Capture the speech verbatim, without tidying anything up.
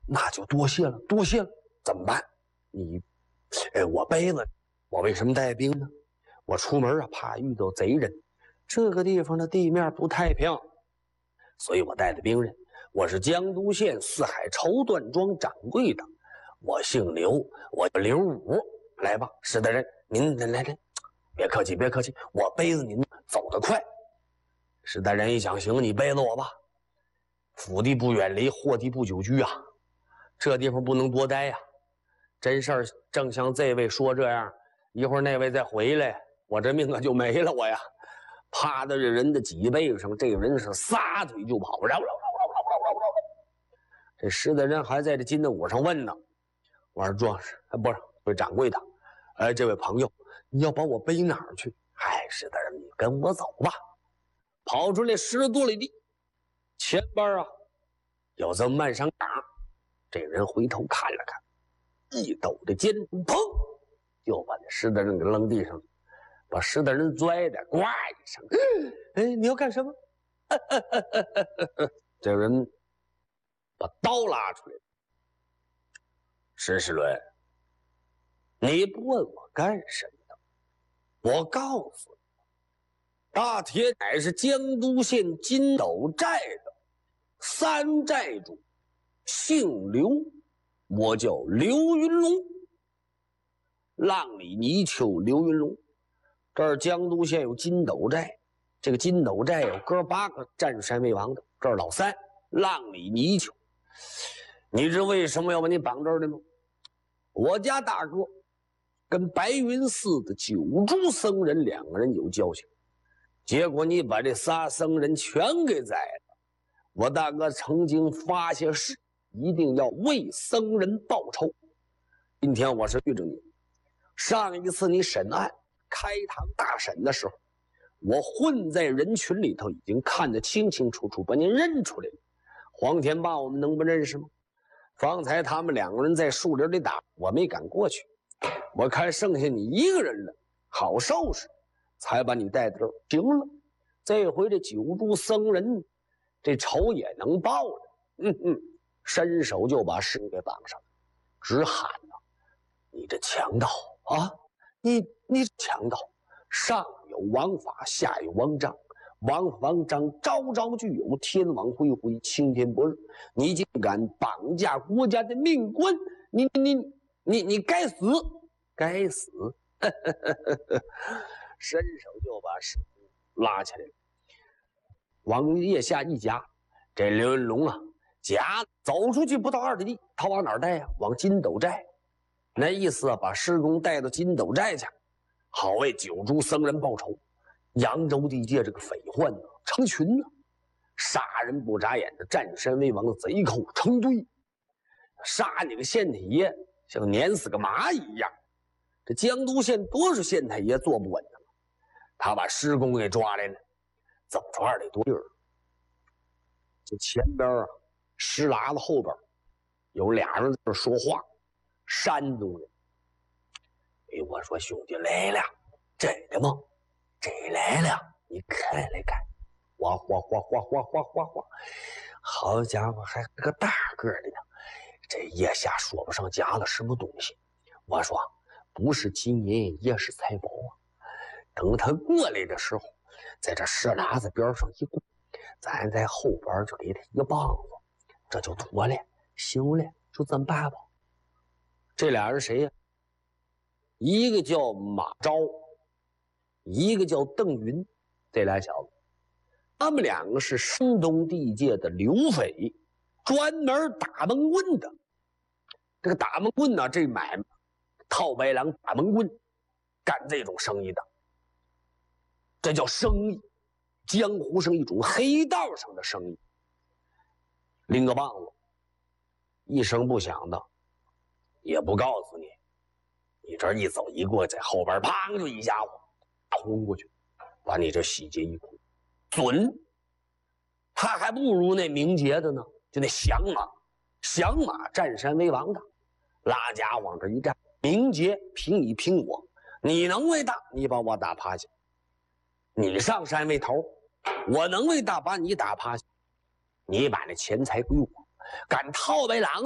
那就多谢了，多谢了。怎么办？你，哎，我背了，我为什么带兵呢？我出门啊，怕遇到贼人。这个地方的地面不太平，所以我带的兵刃。我是江都县四海绸缎庄掌柜的，我姓刘，我叫刘武。来吧，石大人，您来来来，别客气，别客气，我背着您走得快。石大人一想，行，你背着我吧。府地不远离，祸地不久居啊，这地方不能多待呀、啊。真事儿正像这位说这样，一会儿那位再回来，我这命可就没了我呀。趴在这人的脊背上，这个人是撒腿就跑，绕绕绕绕绕绕绕。这石大人还在这金凳舞上问呢：“我说壮士，不是，不是掌柜的，哎，这位朋友，你要把我背哪儿去？哎，石大人，你跟我走吧。”跑出来十多里地，前边啊有这么漫上岗。这人回头看了看，一抖的肩，砰，就把这石大人给扔地上了。把石大人拽的呱一声，哎，你要干什么？这人把刀拉出来。石世伦，你不问我干什么的？我告诉你，大铁乃是江都县金斗寨的三寨主，姓刘，我叫刘云龙，浪里泥鳅刘云龙。这儿江都县有金斗寨，这个金斗寨有哥八个占山为王的，这儿老三浪里泥鳅。你知为什么要把你绑这儿的吗？我家大哥跟白云寺的九株僧人两个人有交情，结果你把这仨僧人全给宰了。我大哥曾经发下誓，一定要为僧人报仇。今天我是遇着你，上一次你审案开堂大审的时候，我混在人群里头，已经看得清清楚楚，把你认出来了。黄天霸我们能不认识吗？方才他们两个人在树林里打，我没敢过去，我看剩下你一个人了，好收拾，才把你带到这儿。行了，这回这九株僧人这仇也能报了。嗯嗯，伸手就把尸给绑上，直喊了：“你这强盗啊！你你强盗，上有王法，下有王章，王法王章朝朝具有，天网恢恢，青天白日。你竟敢绑架国家的命官，你你你你该死，该死！”伸手就把石拉起来了，往腋下一夹。这刘云龙啊，夹走出去不到二里地，他往哪儿带呀？往金斗寨。那意思啊，把施公带到金斗寨去，好为九株僧人报仇。扬州地界这个匪患呢，成群呢，杀人不眨眼的占山为王的贼寇成堆，杀你个县太爷像碾死个蚂蚁一样。这江都县多少县太爷坐不稳呢？他把施公给抓来了，走出二里多地儿，这前边啊，石喇子后边有俩人在这说话。山东人，哎，我说兄弟来了，真的吗？真来了，你看来看，哗哗哗哗哗哗哗哗，好家伙，还个大个的呢，这腋下说不上夹了什么东西。我说不是金银也是财宝啊。等他过来的时候，在这石喇子边上一跪，咱在后边就给他一棒子，这就妥了。行了，就这么办吧。这俩人谁呀？一个叫马昭，一个叫邓云。这俩小子，他们两个是山东地界的流匪，专门打蒙棍的。这个打蒙棍呢，这买卖套白狼打蒙棍，干这种生意的，这叫生意，江湖上一种黑道上的生意。拎个棒子，一声不响的，也不告诉你，你这一走一过，在后边砰就一家伙冲过去，把你这喜结一哭，准。他还不如那明节的呢，就那响马，响马占山为王的，拉家往这一站，明节凭你凭我，你能为大，你把我打趴下，你上山为头，我能为大把你打趴下，你把那钱财归我，敢套白狼